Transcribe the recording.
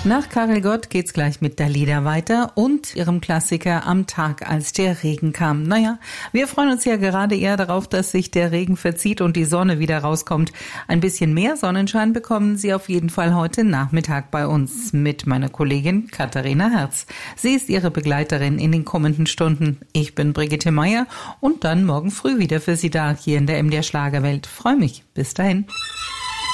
Nach Karel Gott geht's gleich mit Dalida weiter und ihrem Klassiker Am Tag, als der Regen kam. Naja, wir freuen uns ja gerade eher darauf, dass sich der Regen verzieht und die Sonne wieder rauskommt. Ein bisschen mehr Sonnenschein bekommen Sie auf jeden Fall heute Nachmittag bei uns mit meiner Kollegin Katharina Herz. Sie ist Ihre Begleiterin in den kommenden Stunden. Ich bin Brigitte Meier und dann morgen früh wieder für Sie da, hier in der MDR Schlagerwelt. Freue mich. Bis dahin.